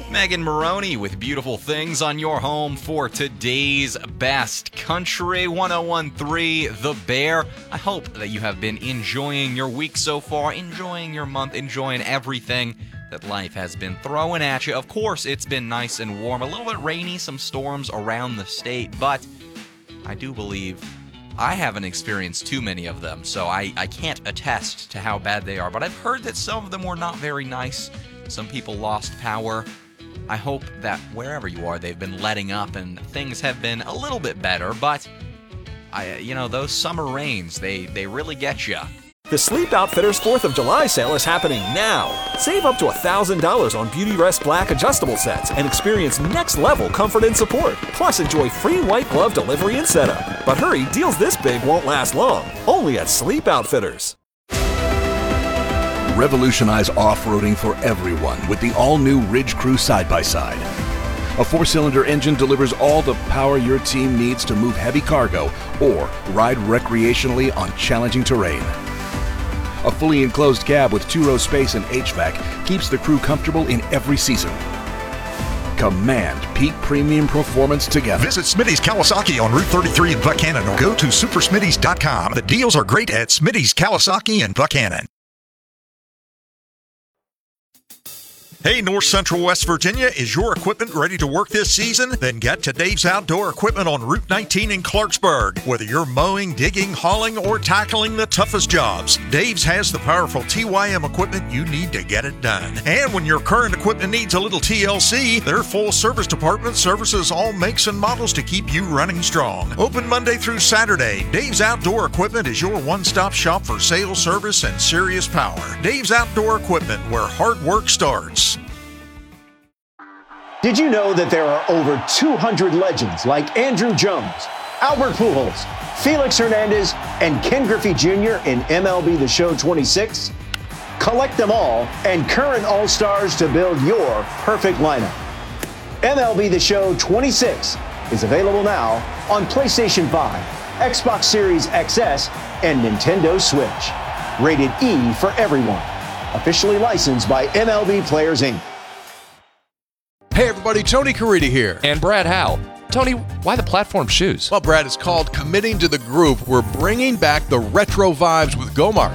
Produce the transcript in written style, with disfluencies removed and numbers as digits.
Megan Maroney with beautiful things on your home for today's best Country 101.3 The Bear. I hope that you have been enjoying your week so far, enjoying your month, enjoying everything that life has been throwing at you. Of course, it's been nice and warm, a little bit rainy, some storms around the state, but I do believe I haven't experienced too many of them, so I can't attest to how bad they are, but I've heard that some of them were not very nice. Some people lost power. I hope that wherever you are, they've been letting up and things have been a little bit better, but those summer rains, they really get you. The Sleep Outfitters 4th of July sale is happening now. Save up to $1,000 on Beautyrest Black adjustable sets and experience next-level comfort and support. Plus, enjoy free white glove delivery and setup. But hurry, deals this big won't last long. Only at Sleep Outfitters. Revolutionize off-roading for everyone with the all-new Ridge Crew side-by-side. A 4-cylinder engine delivers all the power your team needs to move heavy cargo or ride recreationally on challenging terrain. A fully enclosed cab with 2-row space and HVAC keeps the crew comfortable in every season. Command peak premium performance together. Visit Smitty's Kawasaki on Route 33 in Buchanan or go to supersmitty's.com. The deals are great at Smitty's Kawasaki in Buchanan. Hey, North Central West Virginia, is your equipment ready to work this season? Then get to Dave's Outdoor Equipment on Route 19 in Clarksburg. Whether you're mowing, digging, hauling, or tackling the toughest jobs, Dave's has the powerful TYM equipment you need to get it done. And when your current equipment needs a little TLC, their full service department services all makes and models to keep you running strong. Open Monday through Saturday, Dave's Outdoor Equipment is your one-stop shop for sales, service, and serious power. Dave's Outdoor Equipment, where hard work starts. Did you know that there are over 200 legends like Andrew Jones, Albert Pujols, Felix Hernandez, and Ken Griffey Jr. in MLB The Show 26? Collect them all and current All-Stars to build your perfect lineup. MLB The Show 26 is available now on PlayStation 5, Xbox Series XS, and Nintendo Switch. Rated E for everyone. Officially licensed by MLB Players, Inc. Hey everybody, Tony Caridi here. And Brad Howe. Tony, why the platform shoes? Well, Brad, it's called Committing to the Groove. We're bringing back the retro vibes with Gomar.